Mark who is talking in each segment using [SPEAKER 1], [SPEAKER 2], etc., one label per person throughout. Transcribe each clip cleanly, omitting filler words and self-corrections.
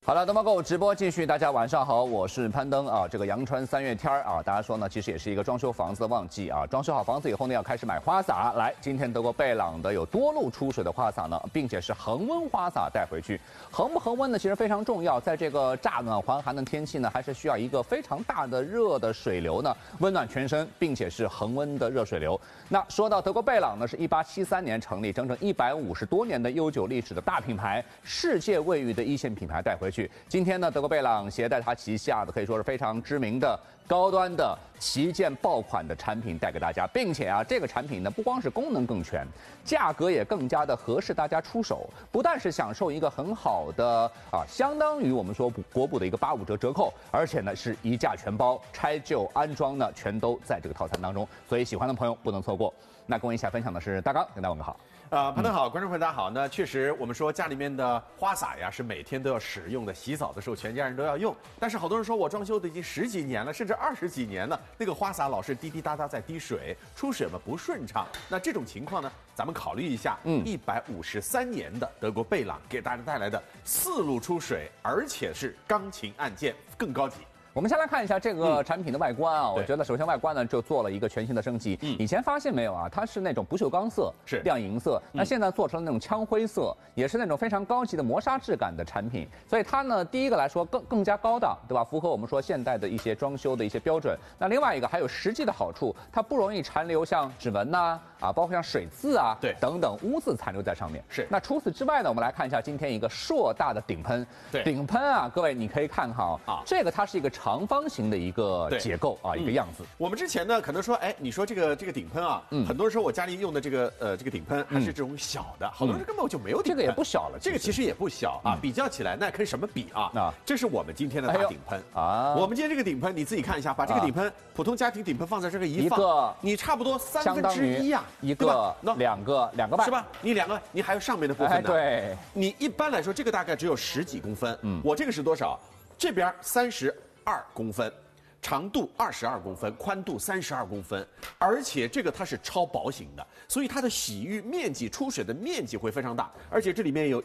[SPEAKER 1] 好了，东方购物直播继续，大家晚上好，我是攀登啊。这个阳春3月天啊，大家说呢，其实也是一个装修房子的旺季啊。装修好房子以后呢，要开始买花洒。来，今天德国贝朗的有多路出水的花洒呢，并且是恒温花洒带回去。恒不恒温呢，其实非常重要，在这个乍暖还寒的天气呢，还是需要一个非常大的热的水流呢，温暖全身，并且是恒温的热水流。那说到德国贝朗呢，是1873年成立，整整150多年的悠久历史的大品牌，世界卫浴的一线品牌带回去。今天呢，德国贝朗携带它旗下的可以说是非常知名的高端的旗舰爆款的产品带给大家，并且啊，这个产品呢不光是功能更全，价格也更加的合适大家出手，不但是享受一个很好的相当于我们说国补的一个85折折扣，而且呢是一价全包，拆旧安装呢全都在这个套餐当中，所以喜欢的朋友不能错过。那跟我一起来分享的是大刚，跟大家问个好。
[SPEAKER 2] 潘登好，观众朋友大家好。那确实，我们说家里面的花洒呀是每天都要使用的，洗澡的时候全家人都要用。但是好多人说我装修的已经10几年了，甚至20几年了，那个花洒老是滴滴答答在滴水，出水嘛不顺畅。那这种情况呢，咱们考虑一下，153年的德国贝朗给大家带来的4路出水，而且是钢琴按键，更高级。
[SPEAKER 1] 我们先来看一下这个产品的外观啊，我觉得首先外观呢就做了一个全新的升级。以前发现没有啊，它是那种不锈钢色，是亮银色，那现在做成了那种枪灰色，也是那种非常高级的磨砂质感的产品。所以它呢，第一个来说更加高档，对吧？符合我们说现代的一些装修的一些标准。那另外一个还有实际的好处，它不容易残留像指纹呐包括像水渍啊等等污渍残留在上面。是。那除此之外呢，我们来看一下今天一个硕大的顶喷。对，顶喷啊，各位你可以看哈这个它是一个长方形的一个结构啊，一个样子。
[SPEAKER 2] 我们之前呢，可能说，哎，你说这个顶喷啊，很多人说我家里用的这个顶喷还是这种小的，好多人根本就没有顶喷。
[SPEAKER 1] 这个也不小了，
[SPEAKER 2] 这个其实也不小啊。比较起来，那跟什么比啊？这是我们今天的大顶喷啊。我们今天这个顶喷，你自己看一下，把这个顶喷，普通家庭顶喷放在这个一放，你差不多1/3啊，
[SPEAKER 1] 一个、两个半，
[SPEAKER 2] 是吧？你2个，你还有上面的部分呢。
[SPEAKER 1] 对，
[SPEAKER 2] 你一般来说，这个大概只有10几公分。我这个是多少？这边32公分，长度22公分，宽度32公分，而且这个它是超薄型的，所以它的洗浴面积、出水的面积会非常大，而且这里面有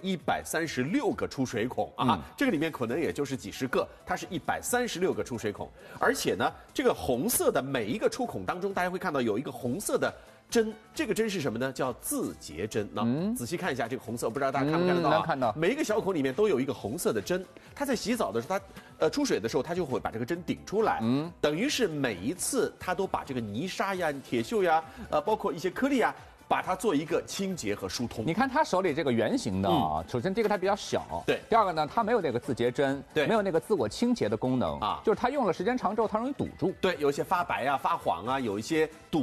[SPEAKER 2] 136个出水孔啊，这个里面可能也就是几十个，它是136个出水孔，而且呢，这个红色的每一个出孔当中，大家会看到有一个红色的针，这个针是什么呢？叫自洁针。那仔细看一下这个红色，不知道大家看不看得到？
[SPEAKER 1] 能看到。
[SPEAKER 2] 每一个小孔里面都有一个红色的针，它在洗澡的时候，它出水的时候，它就会把这个针顶出来。等于是每一次它都把这个泥沙呀、铁锈呀，包括一些颗粒啊，把它做一个清洁和疏通。
[SPEAKER 1] 你看他手里这个圆形的啊，首先第一个它比较小，
[SPEAKER 2] 对。
[SPEAKER 1] 第二个呢，它没有那个自洁针，对，没有那个自我清洁的功能啊，就是它用了时间长之后，它容易堵住。
[SPEAKER 2] 对，有一些发白啊、发黄啊，有一些堵。